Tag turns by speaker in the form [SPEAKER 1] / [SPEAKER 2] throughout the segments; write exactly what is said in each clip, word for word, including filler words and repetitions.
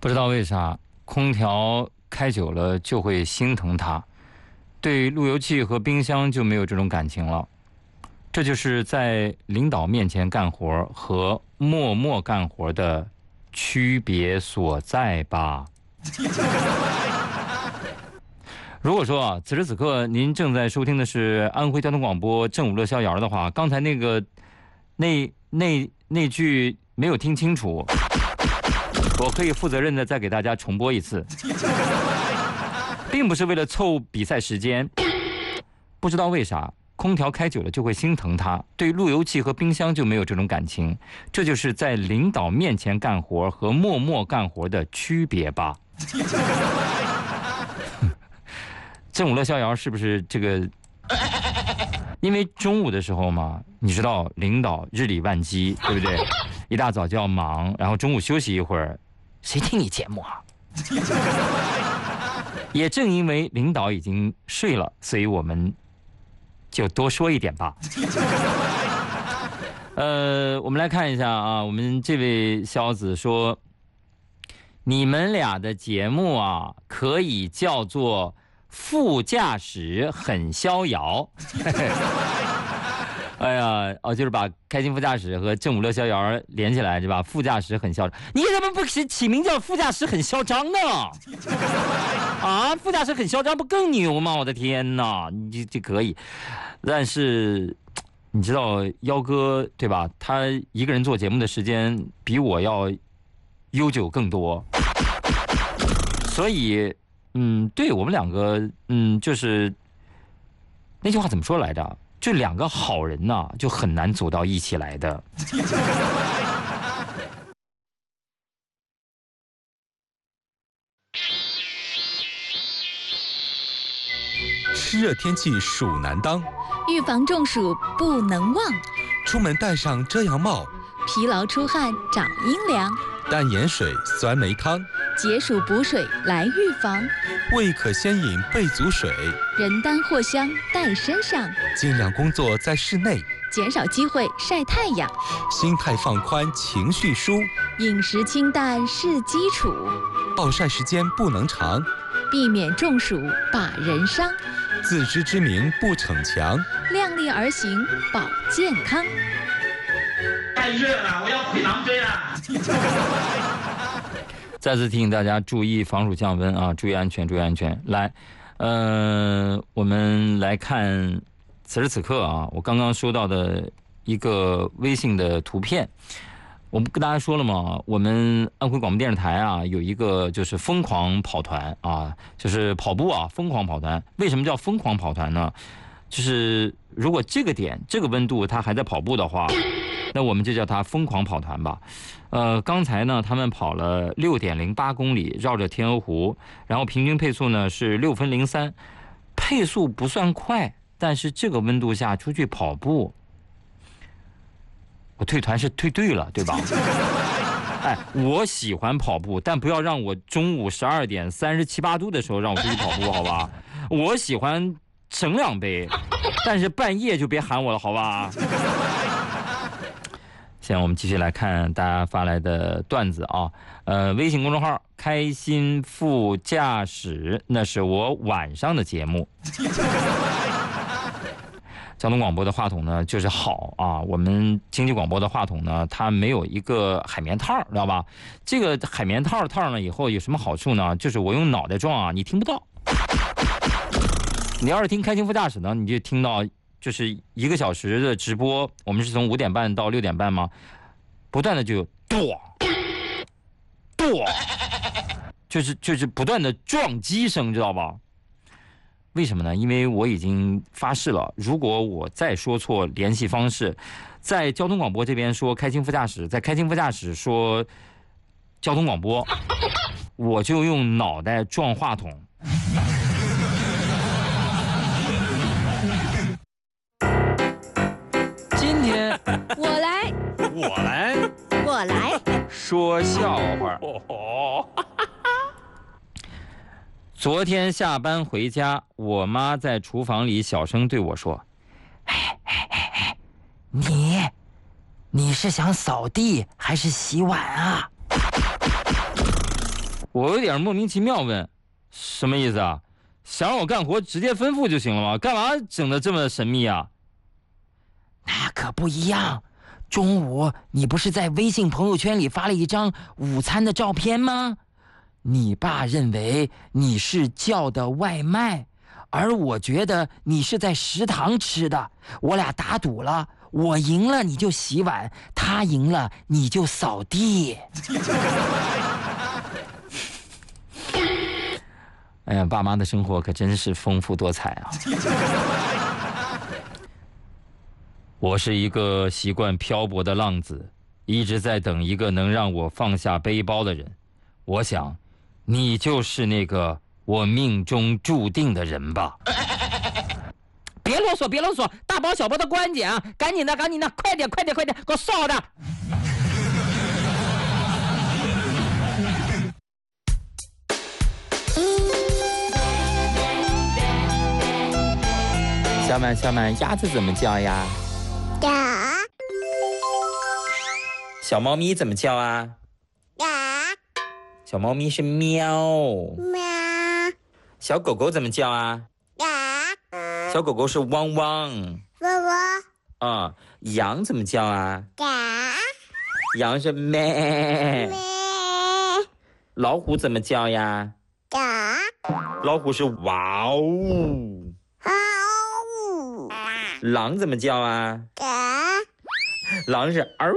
[SPEAKER 1] 不知道为啥空调开久了就会心疼它，对路由器和冰箱就没有这种感情了。这就是在领导面前干活和默默干活的区别所在吧。如果说啊，此时此刻您正在收听的是安徽交通广播正午乐逍遥的话，刚才那个那那那句没有听清楚，我可以负责任的再给大家重播一次，并不是为了凑比赛时间。不知道为啥空调开久了就会心疼它，对路由器和冰箱就没有这种感情。这就是在领导面前干活和默默干活的区别吧。正午乐逍遥是不是这个？因为中午的时候嘛，你知道领导日理万机，对不对？一大早就要忙，然后中午休息一会儿，谁听你节目啊？也正因为领导已经睡了，所以我们就多说一点吧。呃，我们来看一下啊，我们这位小子说，你们俩的节目啊，可以叫做副驾驶很逍遥。哎呀，哦，就是把开心副驾驶和正午乐逍遥连起来，是吧？副驾驶很嚣张，你怎么不起起名叫副驾驶很嚣张呢？啊，副驾驶很嚣张不更牛吗？我的天哪，你这这可以，但是你知道幺哥对吧？他一个人做节目的时间比我要悠久更多，所以嗯，对我们两个嗯，就是那句话怎么说来着？就两个好人呐、啊，就很难走到一起来的。
[SPEAKER 2] 湿热天气暑难当，
[SPEAKER 3] 预防中暑不能忘。
[SPEAKER 2] 出门戴上遮阳帽，
[SPEAKER 3] 疲劳出汗找阴凉。
[SPEAKER 2] 淡盐水、酸梅汤，
[SPEAKER 3] 解暑补水来预防。
[SPEAKER 2] 胃可先饮备足水，
[SPEAKER 3] 人丹藿香带身上。
[SPEAKER 2] 尽量工作在室内，
[SPEAKER 3] 减少机会晒太阳。
[SPEAKER 2] 心态放宽，情绪舒。
[SPEAKER 3] 饮食清淡是基础，
[SPEAKER 2] 暴晒时间不能长，
[SPEAKER 3] 避免中暑把人伤。
[SPEAKER 2] 自知之明不逞强，
[SPEAKER 3] 量力而行保健康。
[SPEAKER 4] 太热了，我要回狼追了。
[SPEAKER 1] 再次提醒大家注意防暑降温啊，注意安全，注意安全。来，呃，我们来看此时此刻啊，我刚刚收到的一个微信的图片。我们跟大家说了嘛，我们安徽广播电视台啊有一个就是疯狂跑团啊，就是跑步啊，疯狂跑团。为什么叫疯狂跑团呢？就是如果这个点这个温度它还在跑步的话，那我们就叫它疯狂跑团吧。呃，刚才呢，他们跑了六点零八公里，绕着天鹅湖，然后平均配速呢是六分零三，配速不算快，但是这个温度下出去跑步，我退团是退对了，对吧？哎，我喜欢跑步，但不要让我中午十二点三十七八度的时候让我出去跑步，好吧？我喜欢整两杯，但是半夜就别喊我了，好吧？现在我们继续来看大家发来的段子啊，呃，微信公众号“开心副驾驶”，那是我晚上的节目。交通广播的话筒呢，就是好啊，我们经济广播的话筒呢，它没有一个海绵套，知道吧？这个海绵套套上了以后有什么好处呢？就是我用脑袋撞啊，你听不到。你要是听开心副驾驶呢，你就听到。就是一个小时的直播，我们是从五点半到六点半吗？不断的就有咚咚，就是就是不断的撞击声，知道吧？为什么呢？因为我已经发誓了，如果我再说错联系方式，在交通广播这边说开心副驾驶，在开心副驾驶说交通广播，我就用脑袋撞话筒。今天
[SPEAKER 3] 我来，
[SPEAKER 2] 我来，
[SPEAKER 3] 我来
[SPEAKER 1] 说笑话。昨天下班回家，我妈在厨房里小声对我说：“哎哎哎哎，你，你是想扫地还是洗碗啊？” 我有点莫名其妙问，什么意思啊？想让我干活直接吩咐就行了吗？干嘛整得这么神秘啊？
[SPEAKER 5] 那可不一样。中午你不是在微信朋友圈里发了一张午餐的照片吗？你爸认为你是叫的外卖，而我觉得你是在食堂吃的。我俩打赌了，我赢了你就洗碗，他赢了你就扫地。
[SPEAKER 1] 哎呀，爸妈的生活可真是丰富多彩啊！我是一个习惯漂泊的浪子，一直在等一个能让我放下背包的人。我想，你就是那个我命中注定的人吧。
[SPEAKER 5] 别啰嗦，别啰嗦，大包小包的关节啊！赶紧的，赶紧的，快点，快点，快点，给我扫的。
[SPEAKER 1] 小满，小满，鸭子怎么叫呀？
[SPEAKER 6] 呀
[SPEAKER 1] 小猫咪怎么叫啊？
[SPEAKER 6] 呀
[SPEAKER 1] 小猫咪是喵。
[SPEAKER 6] 喵
[SPEAKER 1] 小狗狗怎么叫啊？
[SPEAKER 6] 呀
[SPEAKER 1] 小狗狗是汪汪。
[SPEAKER 6] 汪汪
[SPEAKER 1] 啊，羊怎么叫啊？
[SPEAKER 6] 呀
[SPEAKER 1] 羊是咩。
[SPEAKER 6] 咩
[SPEAKER 1] 老虎怎么叫呀？
[SPEAKER 6] 呀
[SPEAKER 1] 老虎是哇哦。
[SPEAKER 6] 嗷
[SPEAKER 1] 狼怎么叫啊？
[SPEAKER 6] 呀
[SPEAKER 1] 狼是嗷。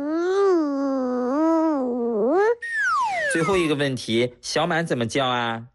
[SPEAKER 6] 嗯
[SPEAKER 1] 最后一个问题，小满怎么叫啊？